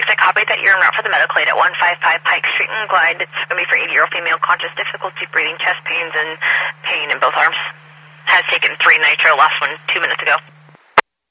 Perfect. I copied that you're en route for the medical aid at 155 Pike Street in Glide. It's going to be for 80-year-old female, conscious, difficulty breathing, chest pains, and pain in both arms. Has taken 3 nitro, last one 2 minutes ago.